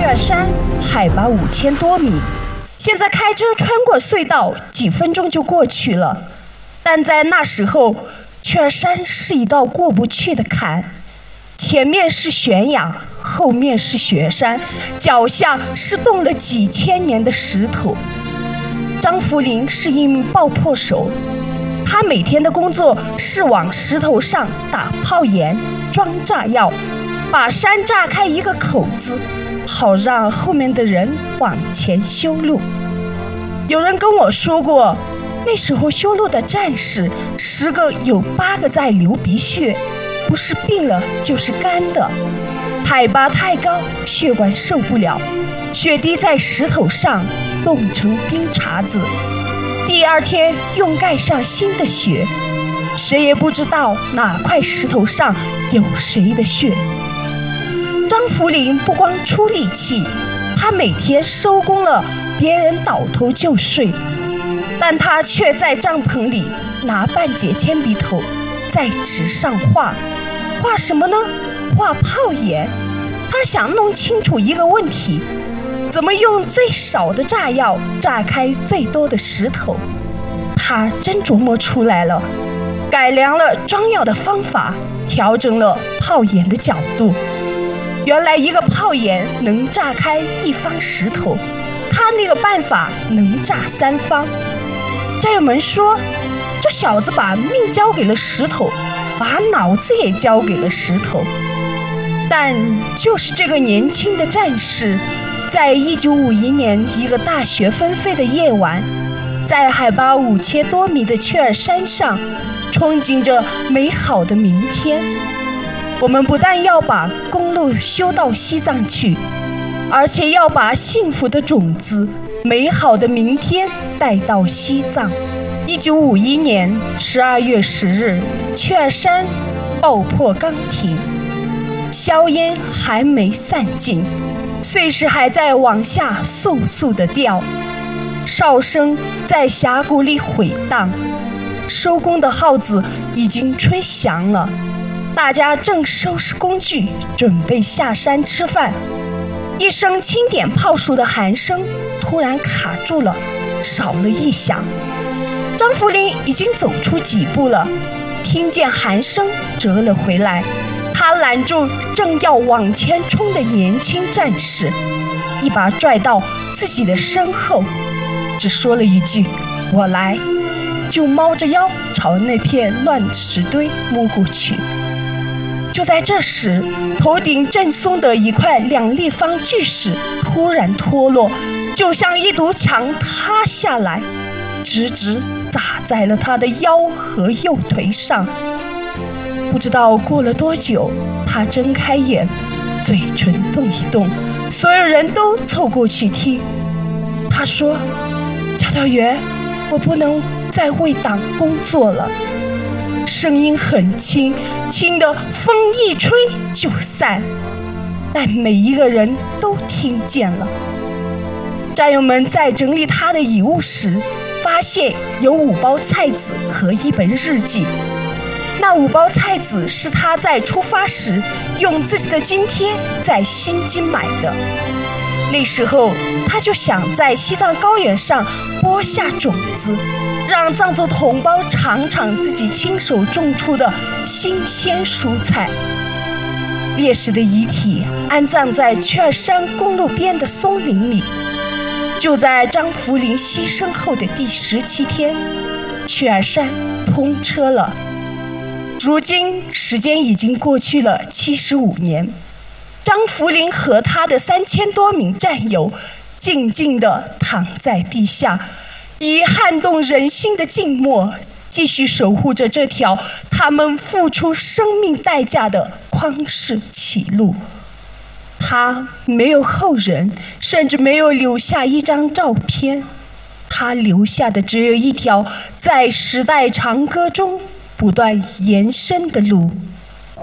尔山海拔5000多米，现在开车穿过隧道几分钟就过去了。但在那时候，雀儿山是一道过不去的坎，前面是悬崖，后面是雪山，脚下是冻了几千年的石头。张福林是一名爆破手，他每天的工作是往石头上打炮眼、装炸药，把山炸开一个口子，好让后面的人往前修路。有人跟我说过，那时候修路的战士10个有8个在流鼻血，不是病了就是干的。海拔太高，血管受不了，血滴在石头上冻成冰碴子，第2天又盖上新的雪，谁也不知道哪块石头上有谁的血。张福林不光出力气，他每天收工了，别人倒头就睡，但他却在帐篷里拿半截铅笔头在纸上画什么呢？画炮眼。他想弄清楚一个问题，怎么用最少的炸药炸开最多的石头。他真琢磨出来了，改良了装药的方法，调整了炮眼的角度。原来一个炮眼能炸开1方石头，他那个办法能炸3方。战友们说，这小子把命交给了石头，把脑子也交给了石头。但就是这个年轻的战士，在1951年一个大雪纷飞的夜晚，在海拔5000多米的雀儿山上，憧憬着美好的明天。我们不但要把公路修到西藏去，而且要把幸福的种子、美好的明天带到西藏。1951年12月10日，雀儿山爆破刚停，硝烟还没散尽，碎石还在往下簌簌地掉，哨声在峡谷里回荡，收工的号子已经吹响了，大家正收拾工具准备下山吃饭。一声轻点炮树的喊声突然卡住了，少了一响。张福林已经走出几步了，听见喊声折了回来，他拦住正要往前冲的年轻战士，一把拽到自己的身后，只说了一句我来，就猫着腰朝那片乱石堆摸过去。就在这时，头顶正松的一块2立方巨石突然脱落，就像一堵墙塌下来，直直砸在了他的腰和右腿上。不知道过了多久，他睁开眼，嘴唇动一动，所有人都凑过去听。他说，教导员，我不能再为党工作了。声音很轻，轻的风一吹就散，但每一个人都听见了。战友们在整理他的遗物时，发现有5包菜籽和1本日记。那5包菜籽是他在出发时用自己的津贴在新津买的。那时候他就想在西藏高原上播下种子，让藏族同胞尝尝自己亲手种出的新鲜蔬菜。烈士的遗体安葬在雀儿山公路边的松林里。就在张福林牺牲后的第17天，雀儿山通车了。如今时间已经过去了75年，张福林和他的3000多名战友静静地躺在地下，以撼动人心的静默继续守护着这条他们付出生命代价的匡世启路。他没有后人，甚至没有留下一张照片，他留下的只有一条在时代长歌中不断延伸的路。